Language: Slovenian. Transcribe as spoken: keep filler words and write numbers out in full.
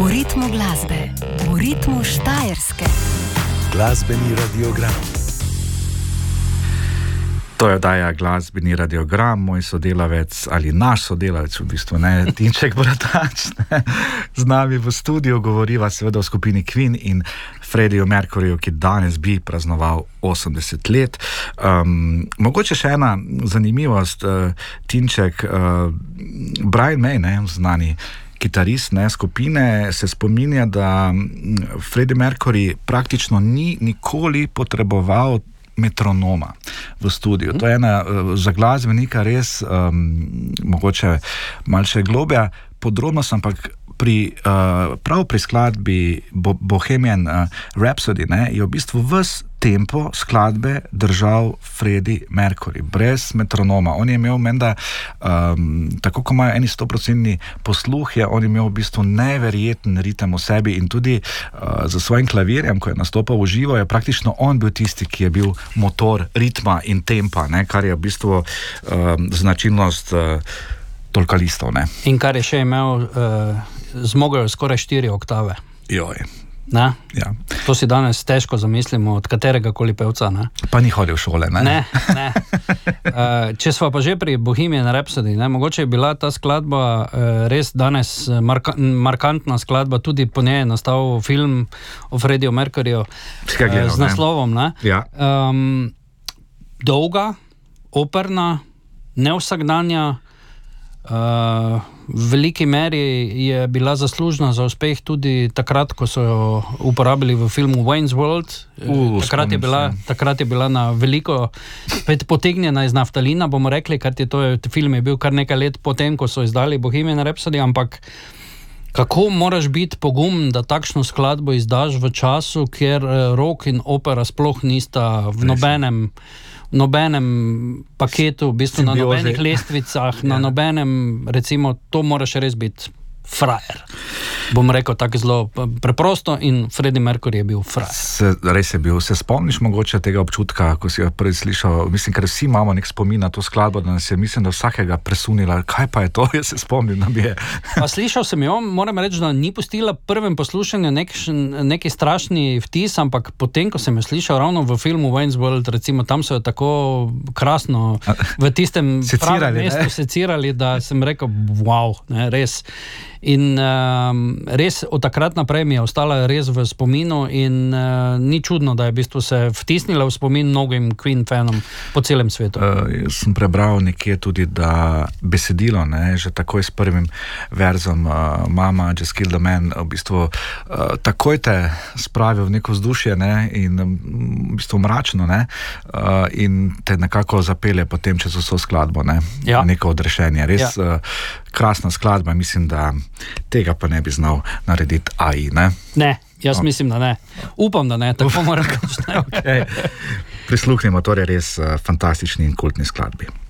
V ritmu glasbe, v ritmu Štajerske. Glasbeni radiogram. To je oddaja Glasbeni radiogram, moj sodelavec ali naš sodelavec v bistvu, ne, Tinček Bratač, ne, z nami v studiu govoriva seveda o skupini Queen in Freddiju Mercuryju, ki danes bi praznoval osemdeset let. Um, mogoče še ena zanimivost, uh, Tinček, uh, Brian May, ne, znani kitarist, ne, skupine, se spominja, da Freddie Mercury praktično ni nikoli potreboval metronoma v studiu. To je ena za glasbenika res um, mogoče malce globja podrobnost, ampak pri, uh, prav pri skladbi Bo- Bohemian uh, Rhapsody, ne, je v bistvu ves tempo skladbe držal Freddie Mercury, brez metronoma. On je imel menda, um, tako ko imajo eni stoprocentni posluh, je on imel v bistvu neverjeten ritem v sebi in tudi uh, za svojim klavirjem, ko je nastopal v živo, je praktično on bil tisti, ki je bil motor ritma in tempa, ne, kar je v bistvu um, značilnost uh, tolkalistov, ne. In kar je še imel, uh, zmogel skoraj štiri oktave. Joj. Ne? Ja. To si danes težko zamislimo od katerega koli pevca, ne? Pa ni hodil v šole, ne? Ne, ne. Uh, če sva pa že pri Bohemian Rhapsody, ne, mogoče je bila ta skladba uh, res danes marka- markantna skladba, tudi po njej je nastal film o Freddiju Mercuryju uh, z naslovom, ne? Ja. Um, dolga, operna, nevsakdanja, Uh, v veliki meri je bila zaslužna za uspeh tudi takrat, ko so jo uporabili v filmu Wayne's World. Uh, takrat, je bila, takrat je bila na veliko potegnjena iz naftalina, bomo rekli, ker je to je, film je bil kar nekaj let potem, ko so izdali Bohemian Rhapsody, ampak kako moraš biti pogumen, da takšno skladbo izdaš v času, kjer rock in opera sploh nista v nobenem nobenem paketu, v bistvu Simbiozi. Na nobenih lestvicah, ja. Na nobenem, recimo, to moraš res biti frajer. Bom rekel tako zelo preprosto in Freddie Mercury je bil frajer. Se, res je bil. Se spomniš mogoče tega občutka, ko si ga prvi slišal? Mislim, ker vsi imamo nek spomin na to skladbo, da nas je, mislim, da vsakega presunila. Kaj pa je to? Jaz se spomnim, da bi je. Pa slišal sem jo, moram reči, da ni pustila prvem poslušanju nek, neki strašni vtis, ampak potem, ko sem jo slišal ravno v filmu Wayne's World, recimo, tam so jo tako krasno v tistem pravem mestu secirali, da sem rekel, wow, ne, res. In um, res od takrat naprej mi je ostala res v spominu in uh, ni čudno, da je v bistvu se vtisnila v spomin mnogim Queen fanom po celem svetu. Uh, jaz sem prebral nekje tudi, da besedilo, ne, že takoj s prvim verzom uh, Mama, Just Kill the Man, v bistvu uh, takoj te spravi v neko vzdušje, ne, in um, v bistvu mračno, ne, uh, in te nekako zapelje potem čez vso skladbo, ne, ja. Neko odrešenje. Res ja. uh, krasna skladba, mislim, da tega pa ne bi znal narediti A I, ne? Ne, jaz okay. mislim, da ne. Upam, da ne, tako moram reči. Okay. Prisluhnimo torej res uh, fantastični in kultni skladbi.